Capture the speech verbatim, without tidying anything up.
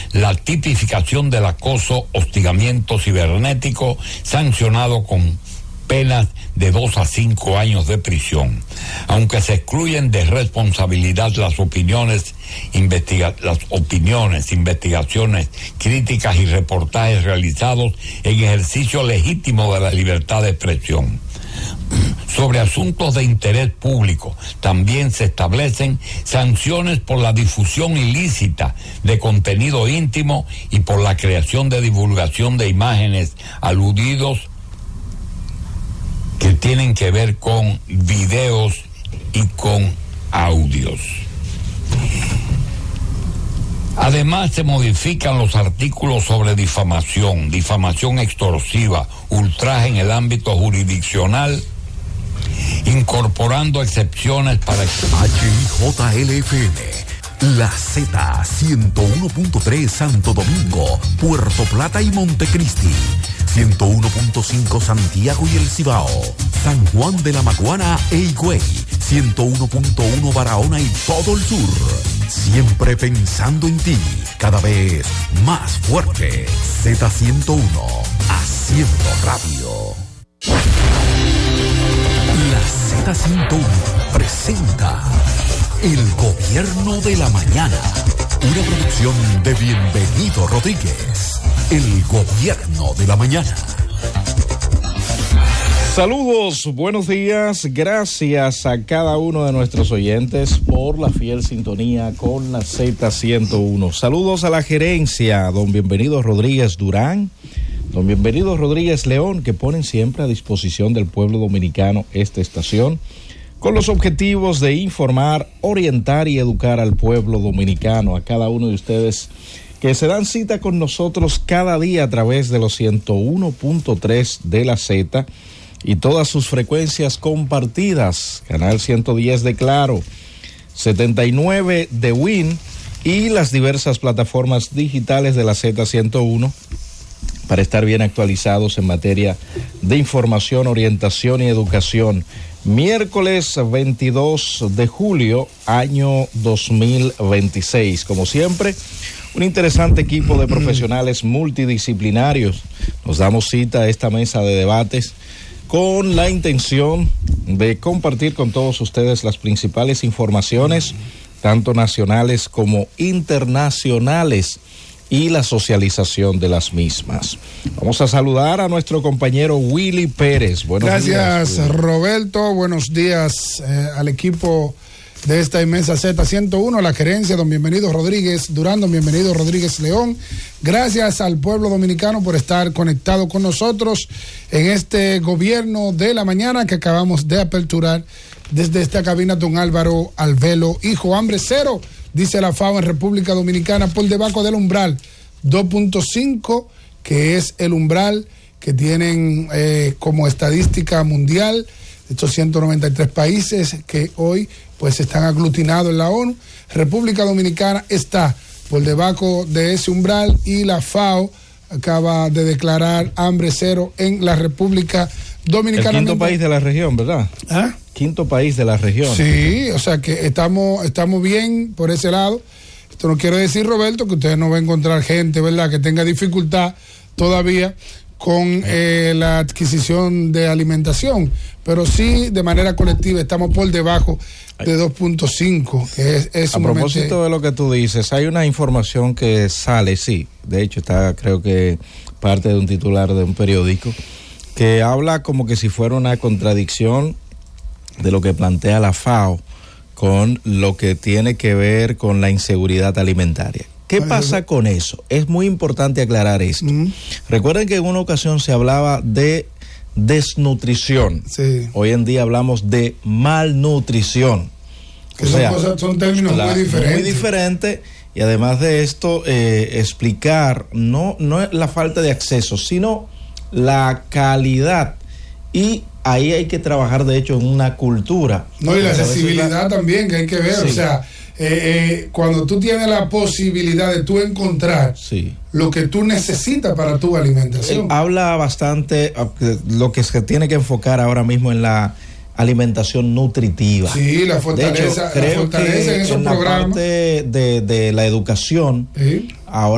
la tipificación del acoso, hostigamiento cibernético, sancionado con penas de dos a cinco años de prisión. Aunque se excluyen de responsabilidad las opiniones, investiga- las opiniones, investigaciones, críticas y reportajes realizados en ejercicio legítimo de la libertad de expresión. Sobre asuntos de interés público, también se establecen sanciones por la difusión ilícita de contenido íntimo y por la creación de divulgación de imágenes aludidos que tienen que ver con videos y con audios. Además, se modifican los artículos sobre difamación, difamación extorsiva, ultraje en el ámbito jurisdiccional, incorporando excepciones para... H I J L F M, La Z, ciento uno punto tres Santo Domingo, Puerto Plata y Montecristi, ciento uno punto cinco Santiago y El Cibao, San Juan de la Maguana e Higüey, ciento uno punto uno Barahona y todo el sur. Siempre pensando en ti, cada vez más fuerte. Z ciento uno, haciendo radio. La Z ciento uno presenta El Gobierno de la Mañana, una producción de Bienvenido Rodríguez. El Gobierno de la Mañana. Saludos, buenos días, gracias a cada uno de nuestros oyentes por la fiel sintonía con la Z ciento uno. Saludos a la gerencia, don Bienvenido Rodríguez Durán, don Bienvenido Rodríguez León, que ponen siempre a disposición del pueblo dominicano esta estación, con los objetivos de informar, orientar y educar al pueblo dominicano, a cada uno de ustedes que se dan cita con nosotros cada día a través de los ciento uno punto tres de la Z y todas sus frecuencias compartidas, canal ciento diez de Claro, setenta y nueve de Win y las diversas plataformas digitales de la Z ciento uno para estar bien actualizados en materia de información, orientación y educación. Miércoles veintidós de julio, año dos mil veintiséis. Como siempre, un interesante equipo de profesionales multidisciplinarios. Nos damos cita a esta mesa de debates con la intención de compartir con todos ustedes las principales informaciones, tanto nacionales como internacionales, y la socialización de las mismas. Vamos a saludar a nuestro compañero Willy Pérez. Buenos Gracias, días, Roberto. Buenos días eh, al equipo de esta inmensa Z ciento uno, la gerencia, don Bienvenido Rodríguez Durán, don Bienvenido Rodríguez León. Gracias al pueblo dominicano por estar conectado con nosotros en este Gobierno de la Mañana que acabamos de aperturar desde esta cabina. Don Álvaro Alvelo, hijo, hambre cero, dice la FAO en República Dominicana, por debajo del umbral dos punto cinco, que es el umbral que tienen eh, como estadística mundial estos ciento noventa y tres países que hoy pues están aglutinados en la ONU. República Dominicana está por debajo de ese umbral y la FAO acaba de declarar hambre cero en la República Dominicana. El quinto país de la región, ¿verdad? ¿Ah? Quinto país de la región. Sí, o sea que estamos, estamos bien por ese lado. Esto no quiere decir, Roberto, que usted no va a encontrar gente, ¿verdad?, que tenga dificultad todavía con eh, la adquisición de alimentación, pero sí de manera colectiva estamos por debajo de dos punto cinco, que es, es a propósito de lo que tú dices, hay una información que sale, sí, de hecho está, creo que parte de un titular de un periódico, que habla como que si fuera una contradicción de lo que plantea la FAO con lo que tiene que ver con la inseguridad alimentaria. ¿Qué pasa con eso? Es muy importante aclarar esto. Uh-huh. Recuerden que en una ocasión se hablaba de desnutrición. Sí. Hoy en día hablamos de malnutrición. Que o son, sea, cosas, son términos la, muy diferentes. Muy diferentes. Y además de esto, eh, explicar no, no es la falta de acceso, sino la calidad. Y ahí hay que trabajar, de hecho, en una cultura. No, y la accesibilidad la... también, que hay que ver. Sí. O sea, eh, eh, cuando tú tienes la posibilidad de tú encontrar sí. lo que tú necesitas para tu alimentación. Eh, habla bastante, lo que se tiene que enfocar ahora mismo en la alimentación nutritiva. Sí, la fortaleza, de hecho, creo la fortaleza que en esos en programas. La parte de, de la educación, ¿Sí? ahora